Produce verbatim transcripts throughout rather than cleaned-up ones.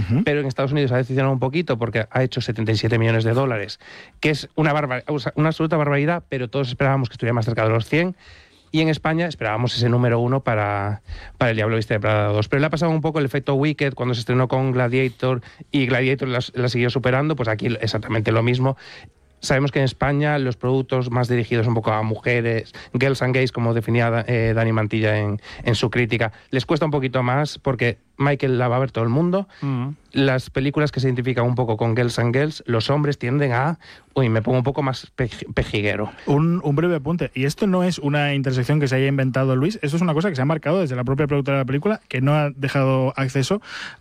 uh-huh. pero en Estados Unidos ha decepcionado un poquito porque ha hecho setenta y siete millones de dólares, que es una, barbar- una absoluta barbaridad, pero todos esperábamos que estuviera más cerca de los cien. Y en España esperábamos ese número uno para, para El Diablo Viste de Prada dos. Pero le ha pasado un poco el efecto Wicked cuando se estrenó con Gladiator y Gladiator la, la siguió superando, pues aquí exactamente lo mismo. Sabemos que en España los productos más dirigidos un poco a mujeres, girls and gays, como definía eh, Dani Mantilla en, en su crítica, les cuesta un poquito más porque Michael la va a ver todo el mundo. Mm. Las películas que se identifican un poco con girls and girls, los hombres tienden a... Uy, me pongo un poco más pej- pejiguero. Un, un breve apunte. Y esto no es una intersección que se haya inventado Luis, esto es una cosa que se ha marcado desde la propia productora de la película, que no ha dejado acceso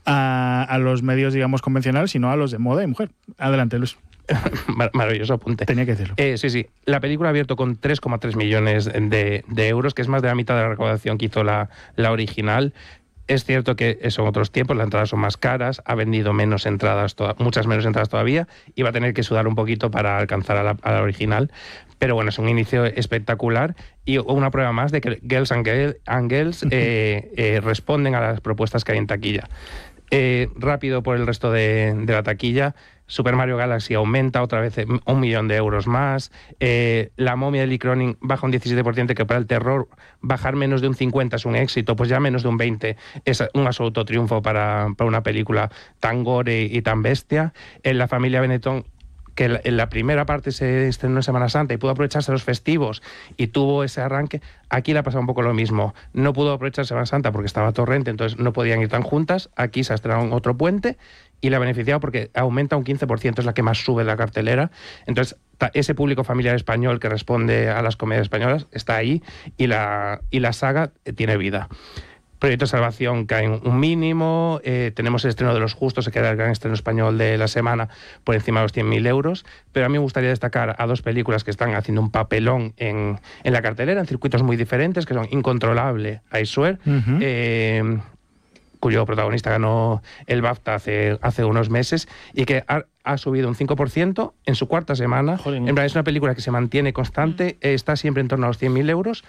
a, a los medios, digamos, convencionales, sino a los de moda y mujer. Adelante, Luis. Mar- maravilloso apunte. Tenía que decirlo. Eh, sí, sí. La película ha abierto con tres coma tres millones de, de euros, que es más de la mitad de la recaudación que hizo la, la original. Es cierto que son otros tiempos, las entradas son más caras, ha vendido menos entradas, to- muchas menos entradas todavía, y va a tener que sudar un poquito para alcanzar a la, a la original. Pero bueno, es un inicio espectacular y una prueba más de que Girls and, Girl, and Girls eh, eh, responden a las propuestas que hay en taquilla. Eh, rápido por el resto de, de la taquilla. Super Mario Galaxy aumenta otra vez un millón de euros más. Eh, la momia de Lee Cronin baja un diecisiete por ciento, que para el terror bajar menos de un cincuenta es un éxito, pues ya menos de un veinte es un absoluto triunfo para, para una película tan gore y tan bestia. En La familia Benetton, que la, en la primera parte se estrenó en Semana Santa y pudo aprovecharse los festivos y tuvo ese arranque, aquí le ha pasado un poco lo mismo. No pudo aprovechar Semana Santa porque estaba Torrente, entonces no podían ir tan juntas. Aquí se ha estrenado en otro puente y le ha beneficiado porque aumenta un quince por ciento, es la que más sube la cartelera. Entonces, ese público familiar español que responde a las comedias españolas está ahí y la, y la saga tiene vida. Proyecto Salvación cae un mínimo, eh, tenemos el estreno de Los Justos, se queda el gran estreno español de la semana por encima de los cien mil euros, pero a mí me gustaría destacar a dos películas que están haciendo un papelón en, en la cartelera, en circuitos muy diferentes, que son Incontrolable, I Swear, uh-huh. eh, cuyo protagonista ganó el BAFTA hace, hace unos meses, y que ha, ha subido un cinco por ciento en su cuarta semana. Joder. En verdad es una película que se mantiene constante, eh, está siempre en torno a los cien mil euros,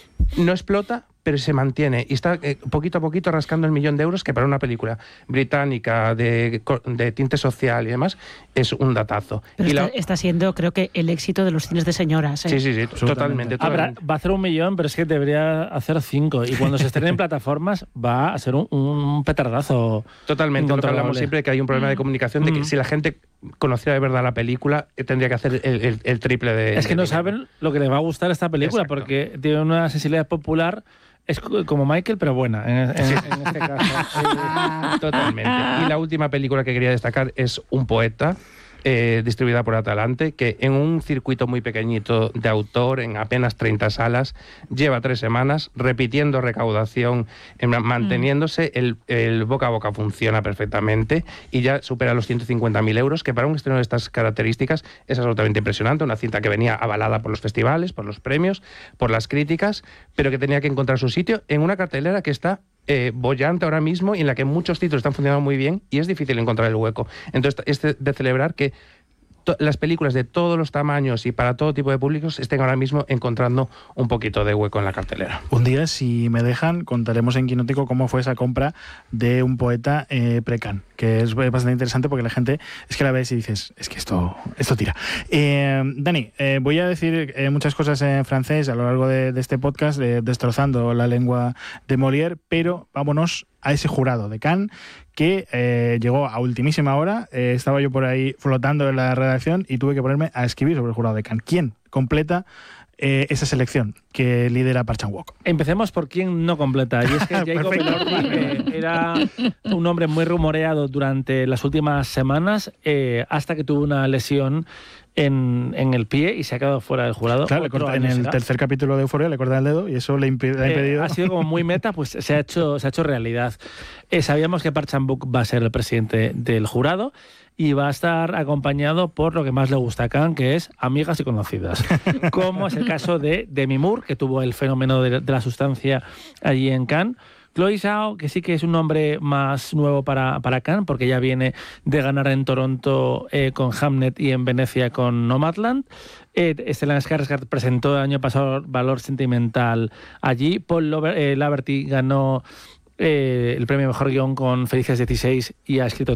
no explota, pero se mantiene y está eh, poquito a poquito rascando el millón de euros, que para una película británica de, de tinte social y demás es un datazo. Pero y está, la... está siendo, creo que, el éxito de los cines de señoras. ¿eh? Sí, sí, sí, totalmente. totalmente. Habrá, va a hacer un millón, pero es que debería hacer cinco. Y cuando se estrene en plataformas va a ser un, un petardazo. Totalmente. Lo que hablamos siempre, que hay un problema de comunicación, mm. de que si la gente conociera de verdad la película, tendría que hacer el, el, el triple de... Es que de no dinero. saben lo que les va a gustar esta película. Exacto. Porque tiene una sensibilidad popular. Es como Michael, pero buena, en, en, sí. en este caso. Totalmente. Y la última película que quería destacar es Un poeta, eh, distribuida por Atalante, que en un circuito muy pequeñito de autor, en apenas treinta salas, lleva tres semanas repitiendo recaudación, en, manteniéndose, el, el boca a boca funciona perfectamente y ya supera los ciento cincuenta mil euros, que para un estreno de estas características es absolutamente impresionante. Una cinta que venía avalada por los festivales, por los premios, por las críticas, pero que tenía que encontrar su sitio en una cartelera que está Eh, bollante ahora mismo y en la que muchos títulos están funcionando muy bien y es difícil encontrar el hueco. Entonces, es de, de celebrar que to- las películas de todos los tamaños y para todo tipo de públicos estén ahora mismo encontrando un poquito de hueco en la cartelera. Un día, si me dejan, contaremos en Quinótico cómo fue esa compra de Un poeta eh, pre-Cannes, que es bastante interesante porque la gente es que la ves y dices, es que esto, esto tira. Eh, Dani, eh, voy a decir eh, muchas cosas en francés a lo largo de, de este podcast, de, destrozando la lengua de Molière, pero vámonos a ese jurado de Cannes que eh, llegó a ultimísima hora. Eh, estaba yo por ahí flotando en la redacción y tuve que ponerme a escribir sobre el jurado de Cannes. ¿Quién completa eh, esa selección que lidera Park Chan-wook? Empecemos por quién no completa. Y es que Jacob Elordi eh, era un hombre muy rumoreado durante las últimas semanas, eh, hasta que tuvo una lesión en, en el pie y se ha quedado fuera del jurado. Claro, le corta, en el será. tercer capítulo de Euphoria le cortan el dedo y eso le, impi- le ha impedido... Eh, ha sido como muy meta, pues se ha hecho, se ha hecho realidad. Eh, sabíamos que Park Chan-wook va a ser el presidente del jurado y va a estar acompañado por lo que más le gusta a Cannes, que es amigas y conocidas. Como es el caso de Demi Moore, que tuvo el fenómeno de, de la sustancia allí en Cannes. Chloe Zhao, que sí que es un nombre más nuevo para, para Cannes, porque ya viene de ganar en Toronto eh, con Hamnet y en Venecia con Nomadland. Eh, Stellan Skarsgård presentó el año pasado Valor Sentimental allí. Paul Lover, eh, Laverty ganó eh, el premio Mejor Guión con Felices dieciséis y ha escrito